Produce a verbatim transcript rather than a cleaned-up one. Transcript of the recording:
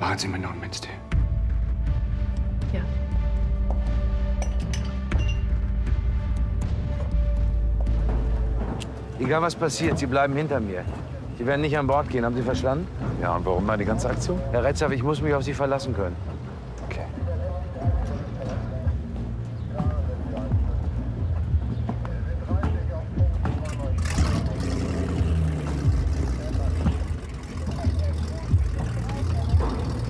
Machen Sie mir noch einen Minztee. Ja. Egal was passiert, Sie bleiben hinter mir. Sie werden nicht an Bord gehen, haben Sie verstanden? Ja, und warum dann die ganze Aktion? Herr Retzlaff, ich muss mich auf Sie verlassen können.